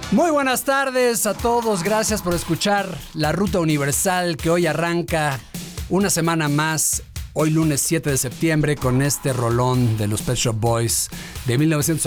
Muy buenas tardes a todos, gracias por escuchar La Ruta Universal, que hoy arranca una semana más, hoy lunes 7 de septiembre, con este rolón de los Pet Shop Boys de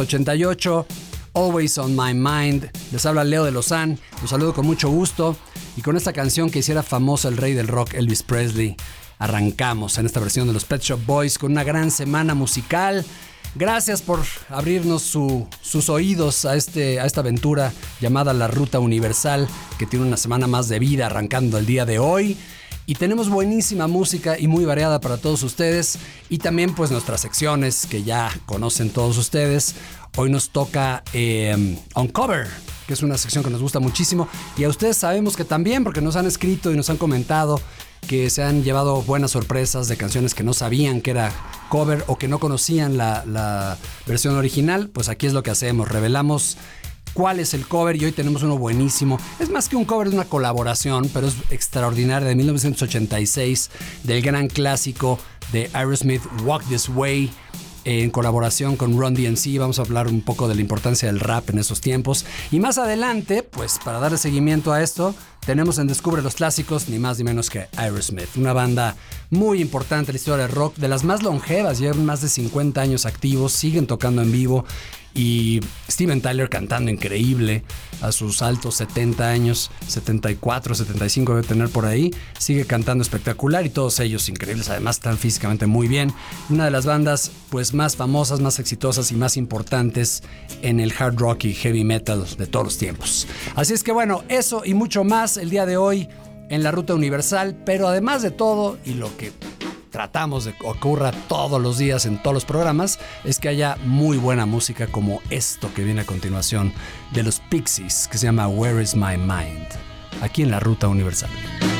1988, Always on My Mind. Les habla Leo de Lozán, los saludo con mucho gusto, y con esta canción que hiciera famoso el rey del rock, Elvis Presley, arrancamos en esta versión de los Pet Shop Boys con una gran semana musical. Gracias por abrirnos sus oídos a esta aventura llamada La Ruta Universal, que tiene una semana más de vida arrancando el día de hoy. Y tenemos buenísima música y muy variada para todos ustedes. Y también pues nuestras secciones que ya conocen todos ustedes. Hoy nos toca Uncover, que es una sección que nos gusta muchísimo. Y a ustedes sabemos que también, porque nos han escrito y nos han comentado que se han llevado buenas sorpresas de canciones que no sabían que era cover o que no conocían la versión original. Pues aquí es lo que hacemos, revelamos cuál es el cover, y hoy tenemos uno buenísimo. Es más que un cover, es una colaboración, pero es extraordinaria, de 1986, del gran clásico de Aerosmith, Walk This Way, en colaboración con Run DMC. Vamos a hablar un poco de la importancia del rap en esos tiempos. Y más adelante, pues para darle seguimiento a esto, tenemos en Descubre los Clásicos, ni más ni menos que Aerosmith, una banda muy importante en la historia del rock, de las más longevas, llevan más de 50 años activos, siguen tocando en vivo, y Steven Tyler cantando increíble a sus altos 70 años, 74, 75 debe tener por ahí, sigue cantando espectacular, y todos ellos increíbles, además están físicamente muy bien. Una de las bandas pues más famosas, más exitosas y más importantes en el hard rock y heavy metal de todos los tiempos. Así es que bueno, eso y mucho más el día de hoy en La Ruta Universal, pero además de todo, y lo que tratamos de que ocurra todos los días en todos los programas, es que haya muy buena música como esto que viene a continuación de los Pixies, que se llama Where Is My Mind, aquí en La Ruta Universal.